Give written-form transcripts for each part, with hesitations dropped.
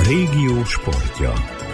Régió sportja.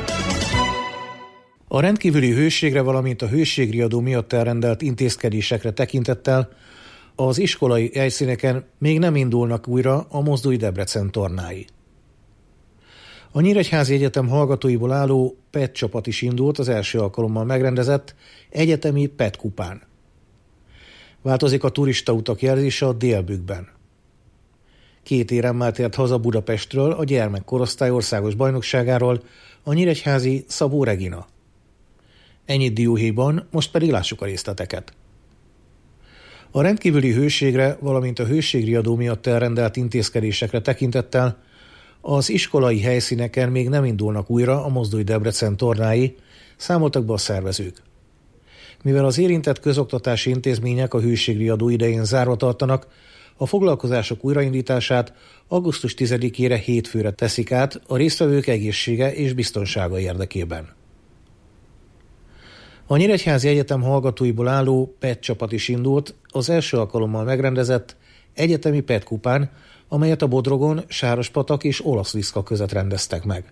A rendkívüli hőségre, valamint a hőségriadó miatt elrendelt intézkedésekre tekintettel az iskolai helyszíneken még nem indulnak újra a Mozdulj Debrecen tornái. A Nyíregyházi Egyetem hallgatóiból álló PET csapat is indult az első alkalommal megrendezett egyetemi PET kupán. Változik a turistautak jelzése a Délbükkben. 2 éremmel tért haza Budapestről a gyermekkorosztály országos bajnokságáról a nyíregyházi Szabó Regina. Ennyit dióhéjban, most pedig lássuk a részleteket. A rendkívüli hőségre, valamint a hőségriadó miatt elrendelt intézkedésekre tekintettel az iskolai helyszíneken még nem indulnak újra a Mozdulj Debrecen tornái, számoltak be a szervezők. Mivel az érintett közoktatási intézmények a hőségriadó idején zárva tartanak, a foglalkozások újraindítását augusztus 10-ére hétfőre teszik át a résztvevők egészsége és biztonsága érdekében. A Nyíregyházi Egyetem hallgatóiból álló PET csapat is indult az első alkalommal megrendezett egyetemi PET kupán, amelyet a Bodrogon, Sárospatak és Olaszliszka között rendeztek meg.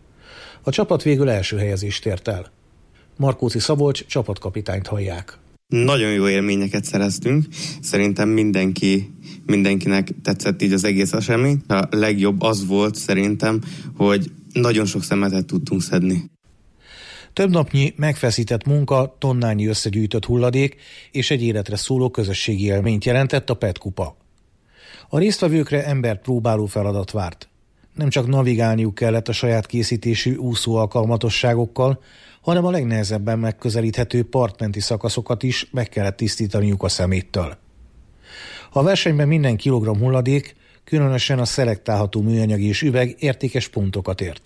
A csapat végül első helyezést ért el. Markóci Szabolcs csapatkapitányt hallják. Nagyon jó élményeket szereztünk. Szerintem mindenkinek tetszett így az egész esemény. A legjobb az volt szerintem, hogy nagyon sok szemetet tudtunk szedni. Több napnyi megfeszített munka, tonnányi összegyűjtött hulladék és egy életre szóló közösségi élményt jelentett a PET kupa. A résztvevőkre embert próbáló feladat várt. Nem csak navigálniuk kellett a saját készítésű úszó alkalmatosságokkal, hanem a legnehezebben megközelíthető partmenti szakaszokat is meg kellett tisztítaniuk a szeméttől. A versenyben minden kilogramm hulladék, különösen a szelektálható műanyag és üveg értékes pontokat ért.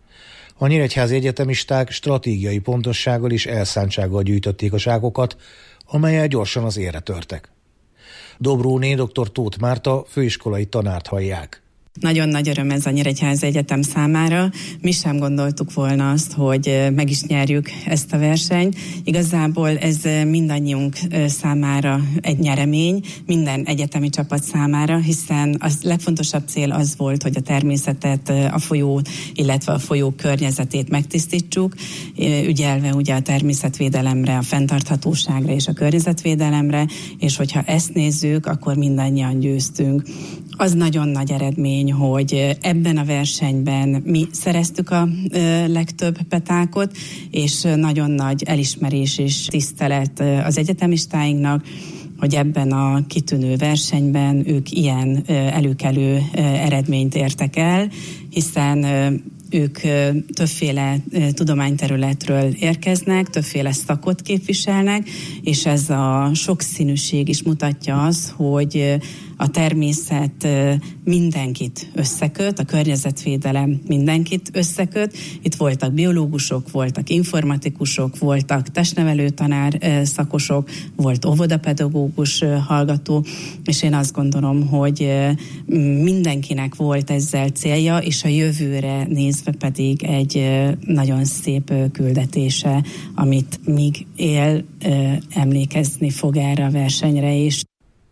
A nyíregyházi egyetemisták stratégiai pontossággal és elszántsággal gyűjtötték a zsákokat, amelyel gyorsan az élre törtek. Dobróné dr. Tóth Márta főiskolai tanárt hallják. Nagyon nagy öröm ez a Nyíregyházi Egyetem számára. Mi sem gondoltuk volna azt, hogy meg is nyerjük ezt a versenyt. Igazából ez mindannyiunk számára egy nyeremény, minden egyetemi csapat számára, hiszen a legfontosabb cél az volt, hogy a természetet, a folyót, illetve a folyó környezetét megtisztítsuk, ügyelve ugye a természetvédelemre, a fenntarthatóságra és a környezetvédelemre, és hogyha ezt nézzük, akkor mindannyian győztünk. Az nagyon nagy eredmény, hogy ebben a versenyben mi szereztük a legtöbb petákot, és nagyon nagy elismerés és tisztelet az egyetemistáinknak, hogy ebben a kitűnő versenyben ők ilyen előkelő eredményt értek el, hiszen ők többféle tudományterületről érkeznek, többféle szakot képviselnek, és ez a sokszínűség is mutatja azt, hogy a természet mindenkit összeköt, a környezetvédelem mindenkit összeköt. Itt voltak biológusok, voltak informatikusok, voltak testnevelő tanár szakosok, volt óvodapedagógus hallgató, és én azt gondolom, hogy mindenkinek volt ezzel célja, és a jövőre nézve pedig egy nagyon szép küldetése, amit míg él, emlékezni fog erre a versenyre is.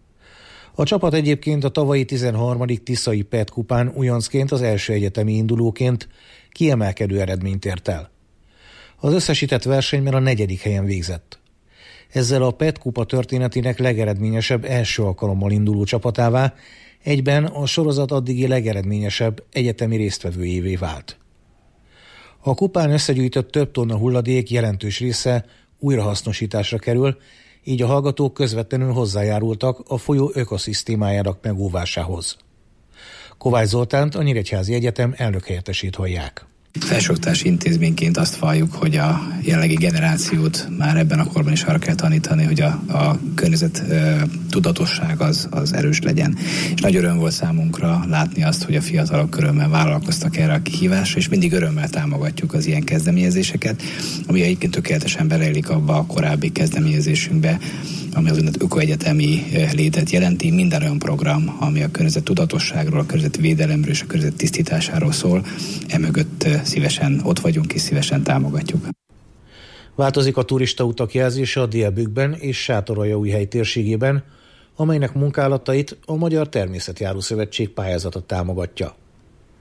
A csapat egyébként a tavalyi 13. Tiszai PET kupán újoncként az első egyetemi indulóként kiemelkedő eredményt ért el. Az összesített versenyben a 4. helyen végzett. Ezzel a PET kupa történetének legeredményesebb első alkalommal induló csapatává, egyben a sorozat addigi legeredményesebb egyetemi résztvevőjévé vált. A kupán összegyűjtött több tonna hulladék jelentős része újrahasznosításra kerül, így a hallgatók közvetlenül hozzájárultak a folyó ökoszisztémájának megóvásához. Kovács Zoltánt, a Nyíregyházi Egyetem elnökhelyettesét hallják. Felsőoktatási intézményként azt valljuk, hogy a jelenlegi generációt már ebben a korban is arra kell tanítani, hogy a környezet tudatosság az erős legyen. És nagy öröm volt számunkra látni azt, hogy a fiatalok örömmel vállalkoztak erre a kihívásra, és mindig örömmel támogatjuk az ilyen kezdeményezéseket, ami egyébként tökéletesen beleillik abba a korábbi kezdeményezésünkbe, ami az ökoegyetemi létet jelenti. Minden olyan program, ami a környezet tudatosságról, a környezetvédelemről és a környezet tisztításáról szól, emögött szívesen ott vagyunk és szívesen támogatjuk. Változik a turistautak jelzése a Délbükkben és Sátoraljaújhely térségében, amelynek munkálatait a Magyar Természetjáró Szövetség pályázata támogatja.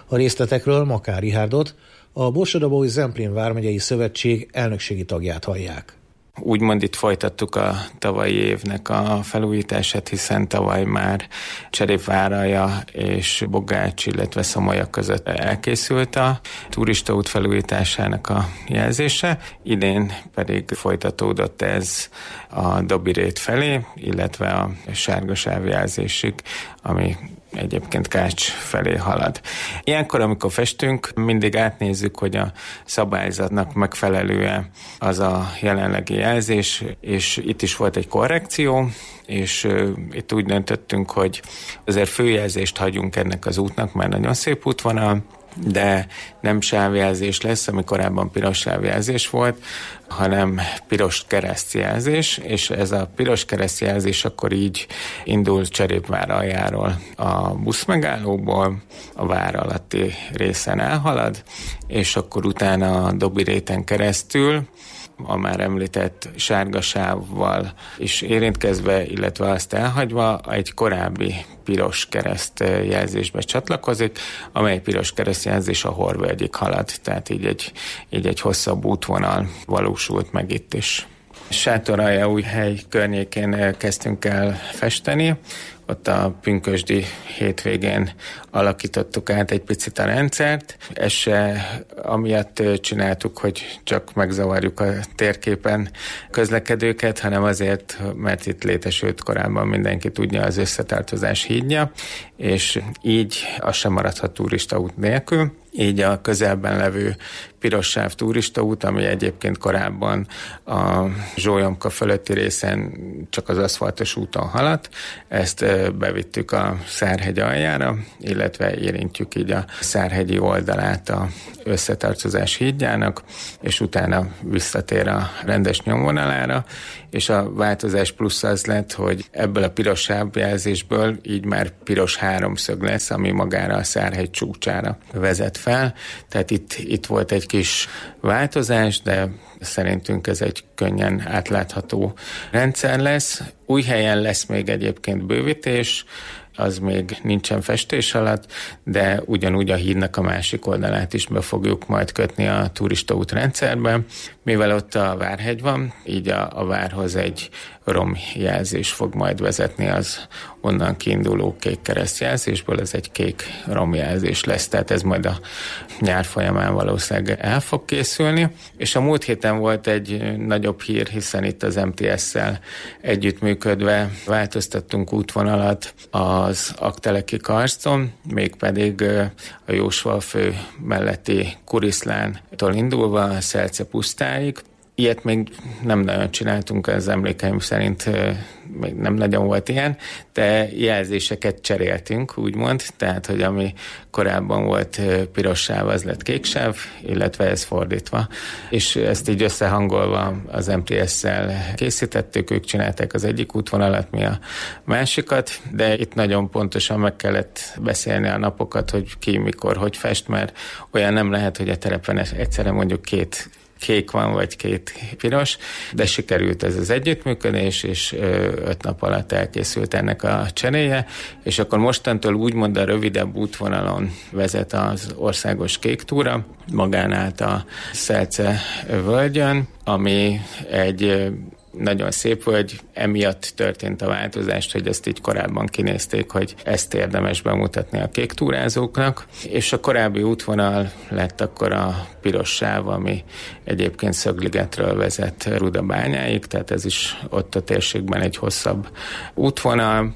A részletekről Makár Rihárdot, a Borsod-Abaúj Zemplén vármegyei szövetség elnökségi tagját hallják. Úgymond itt folytattuk a tavalyi évnek a felújítását, hiszen tavaly már Cserépváralja és Bogács, illetve Szomolya között elkészült a turistaút felújításának a jelzése. Idén pedig folytatódott ez a Dobirét felé, illetve a sárgasáv jelzésig, ami egyébként Kács felé halad. Ilyenkor, amikor festünk, mindig átnézzük, hogy a szabályzatnak megfelelő az a jelenlegi jelzés, és itt is volt egy korrekció, és itt úgy döntöttünk, hogy azért főjelzést hagyunk ennek az útnak, mert nagyon szép útvonal, de nem sávjelzés lesz, ami korábban piros sávjelzés volt, hanem piros keresztjelzés, és ez a piros keresztjelzés akkor így indul Cserépváraljáról a buszmegállóból, a vár alatti részen elhalad, és akkor utána a Dobiréten keresztül a már említett sárgasávval is érintkezve, illetve azt elhagyva egy korábbi piros kereszt jelzésbe csatlakozik, amely piros keresztjelzés a Horvölgyig halad, tehát így egy hosszabb útvonal valósult meg itt is. Sátoraljaújhely környékén kezdtünk el festeni, ott a pünkösdi hétvégén alakítottuk át egy picit a rendszert. Ezt se amiatt csináltuk, hogy csak megzavarjuk a térképen közlekedőket, hanem azért, mert itt létesült korábban, mindenki tudja, az összetartozás hídja, és így az sem maradhat turistaút nélkül. Így a közelben levő pirossáv turistaút, ami egyébként korábban a Zsólyomka fölötti részen csak az aszfaltos úton haladt, ezt bevittük a Szárhegy aljára, illetve érintjük így a Szárhegyi oldalát a összetartozás hídjának, és utána visszatér a rendes nyomvonalára, és a változás plusz az lett, hogy ebből a piros sávjelzésből így már piros háromszög lesz, ami magára a Szárhegy csúcsára vezet fel. Tehát itt volt egy kis változás, de szerintünk ez egy könnyen átlátható rendszer lesz. Újhelyen lesz még egyébként bővítés, az még nincsen festés alatt, de ugyanúgy a hídnak a másik oldalát is be fogjuk majd kötni a turistaút rendszerbe. Mivel ott a Várhegy van, így a várhoz egy romjelzés fog majd vezetni az onnan kiinduló kék keresztjelzésből, ez egy kék romjelzés lesz, tehát ez majd a nyár folyamán valószínűleg el fog készülni. És a múlt héten volt egy nagyobb hír, hiszen itt az MTS-szel együttműködve változtattunk útvonalat az Akteleki karszton, mégpedig a Jósvalfő melletti Kuriszlántól indulva a Szelce pusztáig. Ilyet még nem nagyon csináltunk, az emlékeim szerint még nem nagyon volt ilyen, de jelzéseket cseréltünk, úgymond, tehát, hogy ami korábban volt piros sáv, az lett kék sáv, illetve ez fordítva. És ezt így összehangolva az MTS-szel készítettük, ők csinálták az egyik útvonalat, mi a másikat, de itt nagyon pontosan meg kellett beszélni a napokat, hogy ki, mikor, hogy fest, mert olyan nem lehet, hogy a terepen egyszerre mondjuk két kék van, vagy két piros, de sikerült ez az együttműködés, és 5 nap alatt elkészült ennek a cseréje, és akkor mostantól úgymond a rövidebb útvonalon vezet az országos kék túra, magán át a Szelce völgyön, ami egy nagyon szép völgy, emiatt történt a változást, hogy ezt így korábban kinézték, hogy ezt érdemes bemutatni a kék túrázóknak, és a korábbi útvonal lett akkor a piros sáv, ami egyébként Szögligetről vezet Rudabányáig, tehát ez is ott a térségben egy hosszabb útvonal.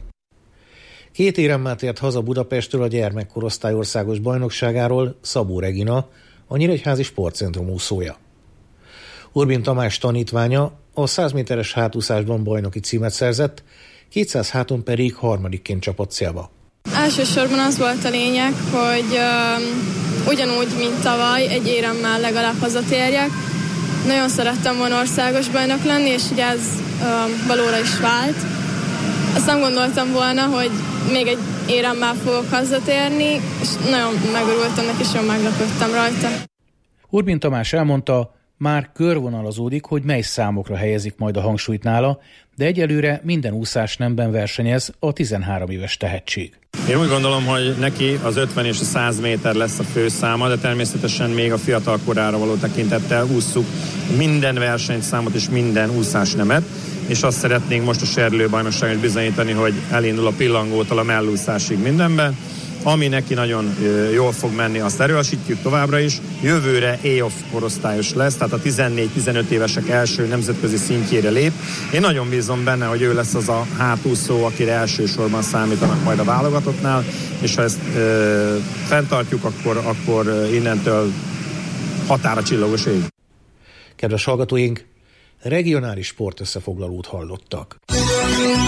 2 éremmel tért haza Budapestről a gyermekkorosztály országos bajnokságáról Szabó Regina, a Nyíregyházi Sportcentrum úszója. Urbin Tamás tanítványa a 100 méteres hátúszásban bajnoki címet szerzett, 200 háton pedig harmadikként csapott célba. Elsősorban az volt a lényeg, hogy ugyanúgy, mint tavaly, egy éremmel legalább hazatérjek. Nagyon szerettem volna országos bajnok lenni, és ugye ez valóra is vált. Azt nem gondoltam volna, hogy még egy éremmel fogok hazatérni, és nagyon megörültem neki, és nagyon meglepődtem rajta. Urbin Tamás elmondta, Már körvonalazódik, hogy mely számokra helyezik majd a hangsúlyt nála, de egyelőre minden úszásnemben versenyez a 13 éves tehetség. Én úgy gondolom, hogy neki az 50 és a 100 méter lesz a főszáma, de természetesen még a fiatal korára való tekintettel ússzuk minden versenyszámot és minden úszásnemet, és azt szeretnénk most a Serlő-bajnokságon bizonyítani, hogy elindul a pillangótól a mellúszásig mindenben. Ami neki nagyon jól fog menni, azt erősítjük továbbra is. Jövőre A-off korosztályos lesz, tehát a 14-15 évesek első nemzetközi szintjére lép. Én nagyon bízom benne, hogy ő lesz az a hátúszó, akire elsősorban számítanak majd a válogatottnál, és ha ezt fenntartjuk, akkor innentől határa csillagos ég. Kedves hallgatóink, regionális sportösszefoglalót hallottak.